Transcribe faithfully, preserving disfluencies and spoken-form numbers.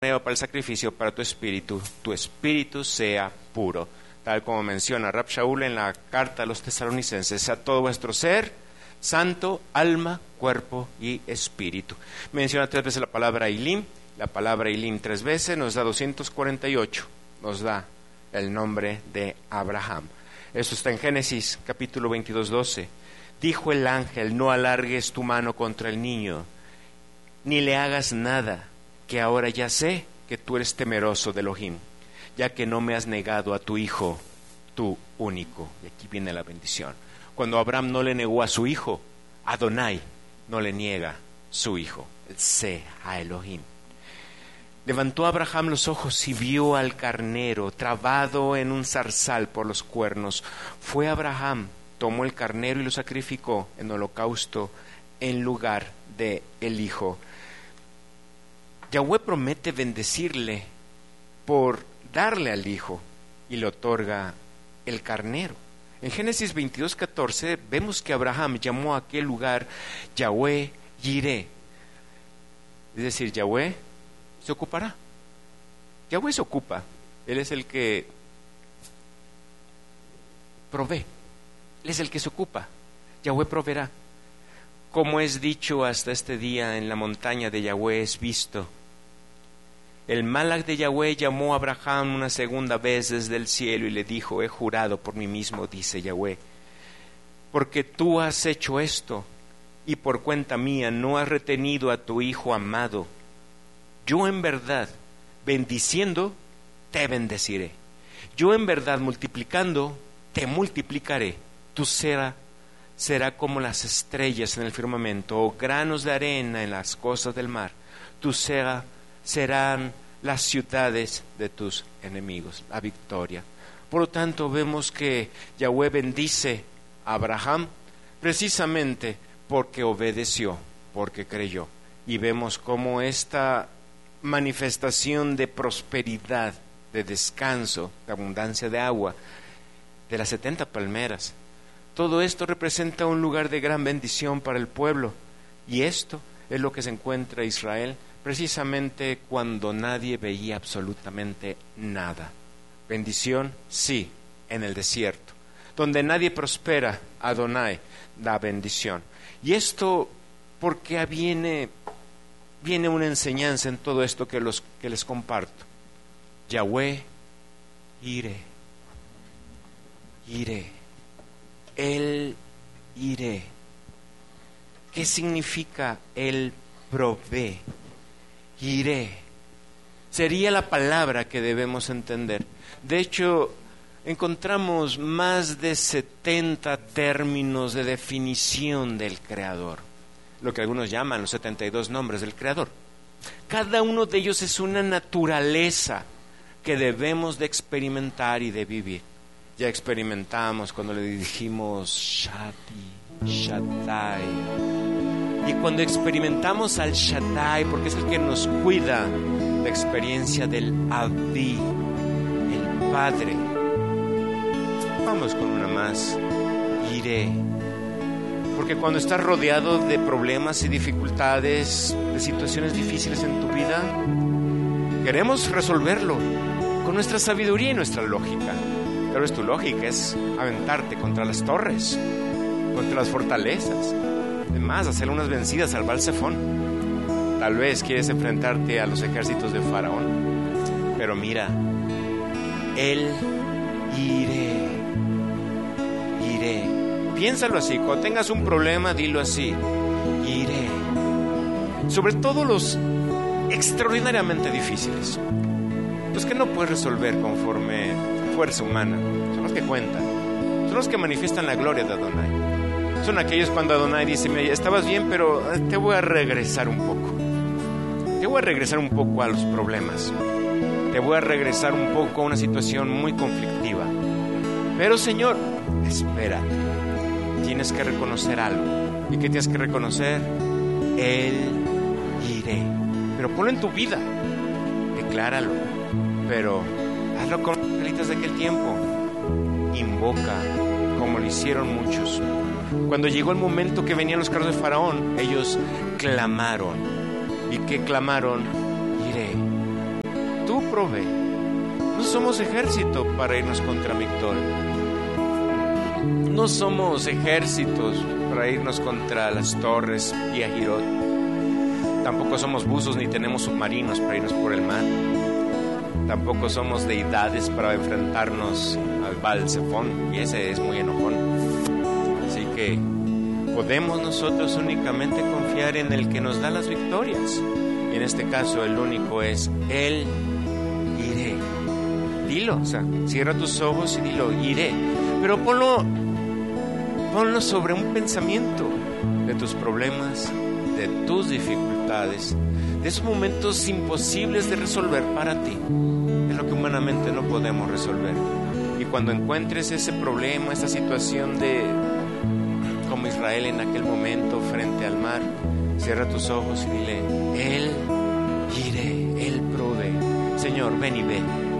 para el sacrificio, para tu espíritu, tu espíritu sea puro. Tal como menciona Rab Shaul en la carta a los tesalonicenses, sea todo vuestro ser santo, alma, cuerpo y espíritu. Menciona tres veces la palabra Ilim, la palabra Ilim tres veces, nos da doscientos cuarenta y ocho, nos da el nombre de Abraham. Eso está en Génesis capítulo veintidós, doce. Dijo el ángel, no alargues tu mano contra el niño, ni le hagas nada, que ahora ya sé que tú eres temeroso de Elohim, ya que no me has negado a tu hijo, tu único. Y aquí viene la bendición. Cuando Abraham no le negó a su hijo, Adonai no le niega su hijo, el sé a Elohim. Levantó Abraham los ojos y vio al carnero trabado en un zarzal por los cuernos. Fue Abraham, tomó el carnero y lo sacrificó en holocausto en lugar de el hijo. Yahweh promete bendecirle por darle al hijo y le otorga el carnero. En Génesis veintidós, catorce vemos que Abraham llamó a aquel lugar Yahweh Yireh. Es decir, Yahweh se ocupará. Yahweh se ocupa. Él es el que provee. Él es el que se ocupa. Yahweh proveerá. Como es dicho hasta este día, en la montaña de Yahweh es visto. El Malach de Yahweh llamó a Abraham una segunda vez desde el cielo y le dijo, he jurado por mí mismo, dice Yahweh, porque tú has hecho esto y por cuenta mía no has retenido a tu hijo amado. Yo en verdad, bendiciendo, te bendeciré. Yo en verdad, multiplicando, te multiplicaré. Tu será, será como las estrellas en el firmamento o granos de arena en las costas del mar. Tu será serán las ciudades de tus enemigos, la victoria. Por lo tanto, vemos que Yahweh bendice a Abraham precisamente porque obedeció, porque creyó. Y vemos cómo esta manifestación de prosperidad, de descanso, de abundancia de agua, de las setenta palmeras, todo esto representa un lugar de gran bendición para el pueblo. Y esto es lo que se encuentra Israel precisamente cuando nadie veía absolutamente nada. Bendición, sí, en el desierto. Donde nadie prospera, Adonai da bendición. Y esto porque viene, viene una enseñanza en todo esto que, los, que les comparto. Yahweh Yireh. Yireh. Él Yireh. ¿Qué significa Él provee? Yireh sería la palabra que debemos entender. De hecho, encontramos más de setenta términos de definición del Creador, lo que algunos llaman los setenta y dos nombres del Creador. Cada uno de ellos es una naturaleza que debemos de experimentar y de vivir. Ya experimentamos cuando le dijimos Shati, Shaddai. Y cuando experimentamos al Shaddai, porque es el que nos cuida, la experiencia del Abdi, el Padre. Vamos con una más, Yireh. Porque cuando estás rodeado de problemas y dificultades, de situaciones difíciles en tu vida, queremos resolverlo con nuestra sabiduría y nuestra lógica. Pero es tu lógica, es aventarte contra las torres, contra las fortalezas. Además, hacer unas vencidas al Baal Zephón. Tal vez quieres enfrentarte a los ejércitos de Faraón. Pero mira, Él Yireh. Yireh. Piénsalo así, cuando tengas un problema, dilo así. Yireh. Sobre todo los extraordinariamente difíciles. Los que no puedes resolver conforme fuerza humana. Son los que cuentan. Son los que manifiestan la gloria de Adonai. Son aquellos cuando Adonai dice, mira, estabas bien, pero te voy a regresar un poco. Te voy a regresar un poco a los problemas. Te voy a regresar un poco a una situación muy conflictiva. Pero, Señor, espérate. Tienes que reconocer algo. ¿Y qué tienes que reconocer? Él Yireh. Pero ponlo en tu vida. Decláralo. Pero hazlo con los israelitas de aquel tiempo. Invoca, como lo hicieron muchos. Cuando llegó el momento que venían los carros de Faraón, ellos clamaron. ¿Y qué clamaron? Yireh. provee. No somos ejército para irnos contra Migdol. No somos ejércitos para irnos contra las torres y Ajirot. Tampoco somos buzos ni tenemos submarinos para irnos por el mar. Tampoco somos deidades para enfrentarnos al Baal Zephón, y ese es muy enojón. Así que podemos nosotros únicamente confiar en el que nos da las victorias. Y en este caso el único es Él. Iré. Dilo, o sea, cierra tus ojos y dilo, iré. Pero ponlo, ponlo sobre un pensamiento de tus problemas, de tus dificultades, de esos momentos imposibles de resolver para ti, de lo que humanamente no podemos resolver. Y cuando encuentres ese problema, esa situación de como Israel en aquel momento frente al mar, cierra tus ojos y dile, Él iré, Él provee. Señor, ven y ve.